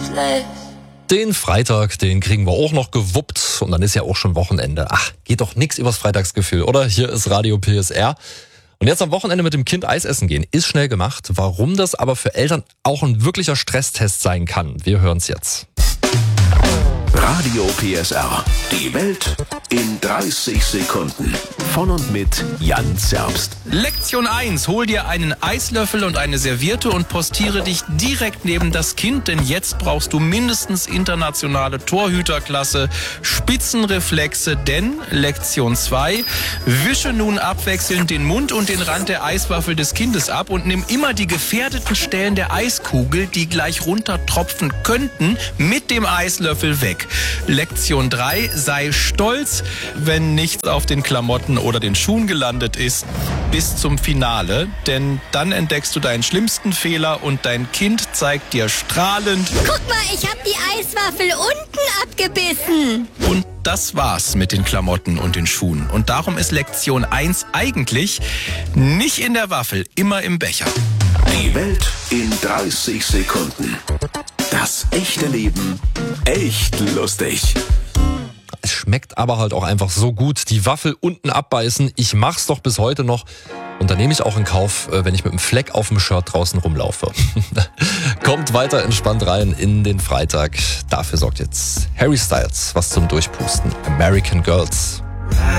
Den Freitag, den kriegen wir auch noch gewuppt und dann ist ja auch schon Wochenende. Ach, geht doch nix übers Freitagsgefühl, oder? Hier ist Radio PSR. Und jetzt am Wochenende mit dem Kind Eis essen gehen, ist schnell gemacht. Warum das aber für Eltern auch ein wirklicher Stresstest sein kann, wir hören's jetzt. Radio PSR. Die Welt in 30 Sekunden. Von und mit Jan Zerbst. Lektion 1. Hol dir einen Eislöffel und eine Serviette und postiere dich direkt neben das Kind, denn jetzt brauchst du mindestens internationale Torhüterklasse, Spitzenreflexe, denn Lektion 2. Wische nun abwechselnd den Mund und den Rand der Eiswaffel des Kindes ab und nimm immer die gefährdeten Stellen der Eiskugel, die gleich runtertropfen könnten, mit dem Eislöffel weg. Lektion 3. Sei stolz, wenn nichts auf den Klamotten oder den Schuhen gelandet ist, bis zum Finale, denn dann entdeckst du deinen schlimmsten Fehler und dein Kind zeigt dir strahlend: Guck mal, ich hab die Eiswaffel unten abgebissen. Und das war's mit den Klamotten und den Schuhen. Und darum ist Lektion 1 eigentlich nicht in der Waffel, immer im Becher. Die Welt in 30 Sekunden. Das echte Leben echt lustig. Es schmeckt aber halt auch einfach so gut. Die Waffel unten abbeißen, ich mach's doch bis heute noch. Und dann nehme ich auch in Kauf, wenn ich mit einem Fleck auf dem Shirt draußen rumlaufe. Kommt weiter entspannt rein in den Freitag. Dafür sorgt jetzt Harry Styles was zum Durchpusten. American Girls.